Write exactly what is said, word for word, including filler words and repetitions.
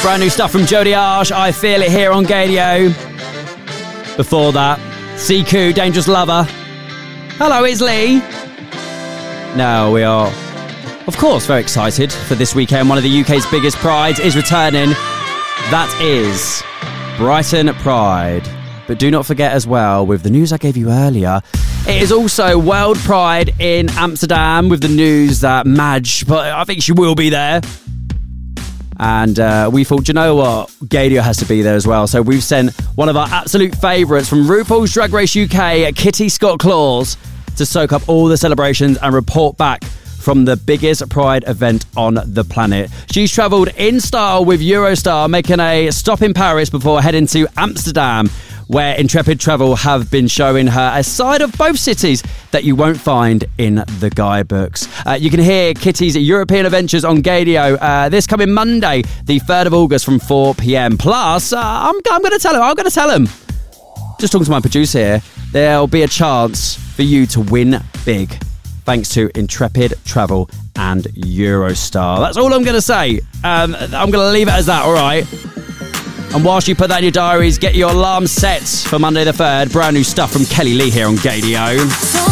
Brand new stuff from Jodie Arsh, I Feel It, here on Gadio. Before that, Siku, Dangerous Lover. Hello, it's Lee. Now we are, of course, very excited for this weekend. One of the U K's biggest prides is returning. That is Brighton Pride. But do not forget as well, with the news I gave you earlier, it is also World Pride in Amsterdam, with the news that Madge, but I think she will be there. And uh, we thought, you know what, Gadio has to be there as well. So we've sent one of our absolute favourites from RuPaul's Drag Race U K, Kitty Scott-Claus, to soak up all the celebrations and report back from the biggest Pride event on the planet. She's travelled in style with Eurostar, making a stop in Paris before heading to Amsterdam, where Intrepid Travel have been showing her a side of both cities that you won't find in the guidebooks. Uh, you can hear Kitty's European adventures on Gadio uh, this coming Monday, the third of August from four p.m. Plus, uh, I'm, I'm going to tell him, I'm going to tell him, just talking to my producer here, there'll be a chance for you to win big, thanks to Intrepid Travel and Eurostar. That's all I'm going to say. Um, I'm going to leave it as that, all right? And whilst you put that in your diaries, get your alarm set for Monday the third. Brand new stuff from Kelly Lee here on Gadio.